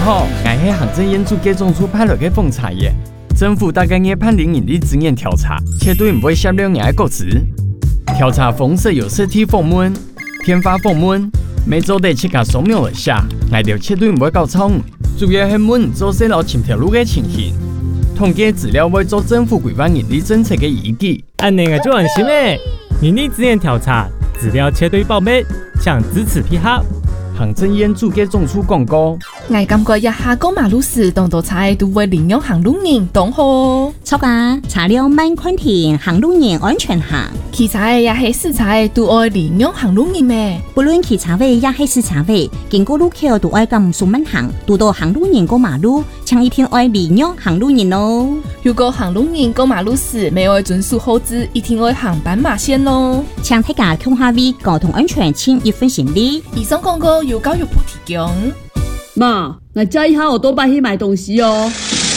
好，我是行政院主计总处派来的凤查耶。政府大概要判0盈利资源调查，绝对唔会泄露人的个资。调查方式有实体访问、电话访问，每周得7个扫描一下，我哋绝对唔会搞错。主要係問做細路前條路嘅情形，統計資料會做政府規劃盈利政策嘅依據。 按那個就安心誒，盈利資源調查資料絕對保密，請支持配合。 行政院主計總處廣告。 我感覺一下過馬路時，當到菜都會領用行路人當好。 錯啊，查了慢寬停，行路人安全行。 汽車也係私車都愛領用行路人咩？ 不論汽車位也係私車位，經過路口都愛咁數慢行，遇到行路人過馬路，請一定愛領用行路人咯。 如果行路人過馬路時未愛遵守號誌，一定愛行斑馬線咯。 請大家共下位交通安全請一分心力。 以上廣告由教育部提供。 媽，我加一下我多巴去買東西哦。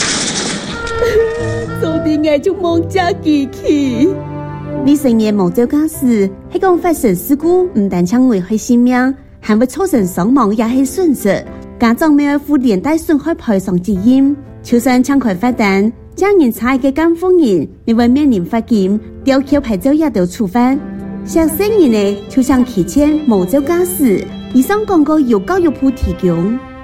早啲我就冇揸機器。 未成年無做家事，係講發生事故，唔但將危害性命，還會造成傷亡也係損失。家長沒有負連帶損害賠償責任，就算搶開罰單，將人差嘅監護人，你會面臨罰金、吊銷牌照也都處罰。想生人呢，就像提前無做家事。以上廣告由教育部提供。